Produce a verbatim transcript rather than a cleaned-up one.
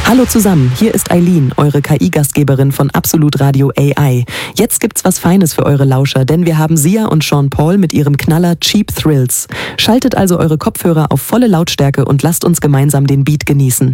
Hallo zusammen, hier ist Eileen, eure K I-Gastgeberin von Absolut Radio A I. Jetzt gibt's was Feines für eure Lauscher, denn wir haben Sia und Sean Paul mit ihrem Knaller Cheap Thrills. Schaltet also eure Kopfhörer auf volle Lautstärke und lasst uns gemeinsam den Beat genießen.